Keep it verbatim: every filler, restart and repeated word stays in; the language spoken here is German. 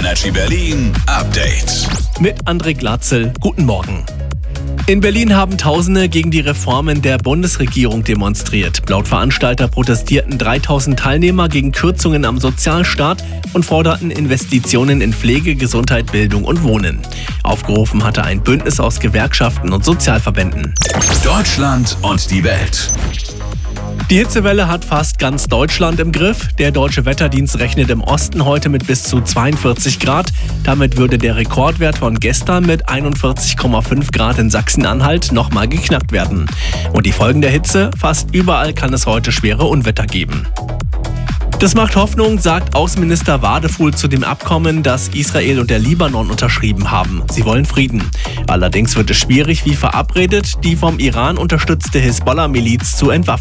Energy Berlin Update. Mit André Glatzel. Guten Morgen. In Berlin haben Tausende gegen die Reformen der Bundesregierung demonstriert. Laut Veranstalter protestierten dreitausend Teilnehmer gegen Kürzungen am Sozialstaat und forderten Investitionen in Pflege, Gesundheit, Bildung und Wohnen. Aufgerufen hatte ein Bündnis aus Gewerkschaften und Sozialverbänden. Deutschland und die Welt. Die Hitzewelle hat fast ganz Deutschland im Griff. Der Deutsche Wetterdienst rechnet im Osten heute mit bis zu zweiundvierzig Grad. Damit würde der Rekordwert von gestern mit einundvierzig Komma fünf Grad in Sachsen-Anhalt nochmal geknackt werden. Und die Folgen der Hitze? Fast überall kann es heute schwere Unwetter geben. Das macht Hoffnung, sagt Außenminister Wadefuhl zu dem Abkommen, das Israel und der Libanon unterschrieben haben. Sie wollen Frieden. Allerdings wird es schwierig, wie verabredet, die vom Iran unterstützte Hisbollah-Miliz zu entwaffnen.